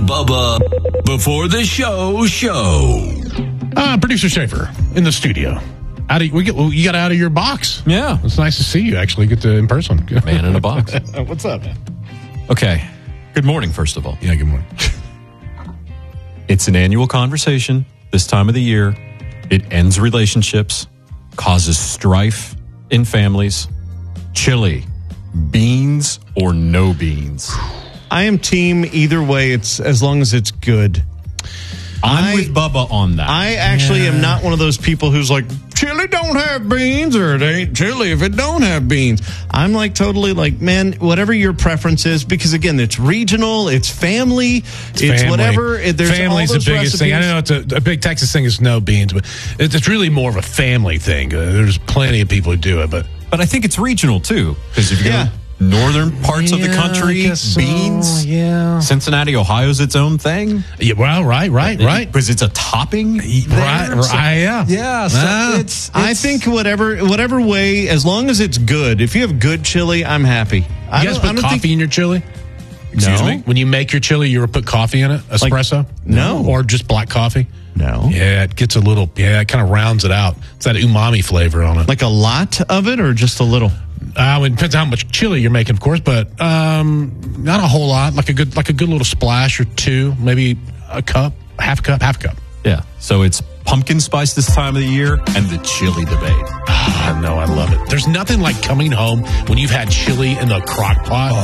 Bubba before the show. Producer Schaefer in the studio. You got out of your box. Yeah. It's nice to see you actually get to in person. Man in a box. What's up, man? Okay. Good morning, first of all. Yeah, good morning. It's an annual conversation this time of the year. It ends relationships, causes strife in families. Chili, beans or no beans? I am team either way. It's as long as it's good. I'm with Bubba on that. I actually am not one of those people who's like, chili don't have beans, or it ain't chili if it don't have beans. I'm like totally like, man, whatever your preference is, because again, it's regional, it's family, it's family. Whatever. There's Family's all the those biggest thing. I know it's a big Texas thing is no beans, but it's really more of a family thing. There's plenty of people who do it, but I think it's regional too, because if you go northern parts of the country, beans. Yeah. Cincinnati, Ohio's its own thing. Yeah, well, right. Because it's a topping. Yeah. Yeah. So it's I think whatever way, as long as it's good. If you have good chili, I'm happy. You guys put coffee in your chili? Excuse me? When you make your chili, you ever put coffee in it? Espresso? No. Or just black coffee? No. Yeah, it gets it kind of rounds it out. It's that umami flavor on it. Like a lot of it or just a little? It depends on how much chili you're making, of course, but not a whole lot. Like a good little splash or two, maybe a cup, half a cup. Yeah. So it's pumpkin spice this time of the year and the chili debate. I know, I love it. There's nothing like coming home when you've had chili in the crock pot.